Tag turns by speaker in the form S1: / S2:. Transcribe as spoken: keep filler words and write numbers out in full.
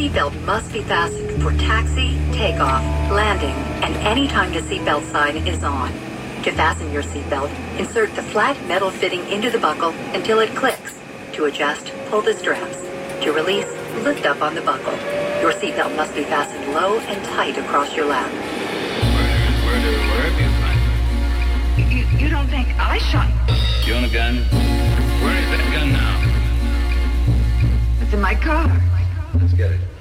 S1: seatbelt must be fastened for taxi, takeoff, landing, and any time the seatbelt sign is on. To fasten your seatbelt, insert the flat metal fitting into the buckle until it clicks. To adjust, pull the straps. To release, lift up on the buckle. Your seatbelt must be fastened low and tight across your lap.
S2: Where, where, where have you found
S3: You, you don't think I shot?
S2: You own a gun? Where is that gun now?
S3: It's in my car.
S2: Let's get it.